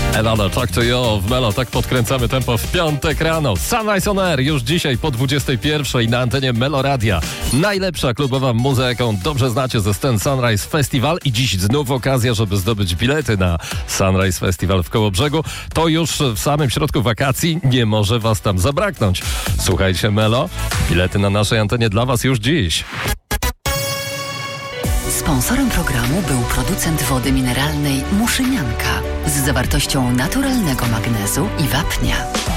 Elana, Talk to You w Melo. Tak podkręcamy tempo w piątek rano. Sunrise on Air już dzisiaj po 21 na antenie Melo Radia. Najlepsza klubowa muzyka, jaką dobrze znacie ze scen Sunrise Festival. I dziś znów okazja, żeby zdobyć bilety na Sunrise Festival w Kołobrzegu. To już w samym środku wakacji, nie może was tam zabraknąć. Słuchajcie Melo, bilety na naszej antenie dla was już dziś. Sponsorem programu był producent wody mineralnej Muszynianka z zawartością naturalnego magnezu i wapnia.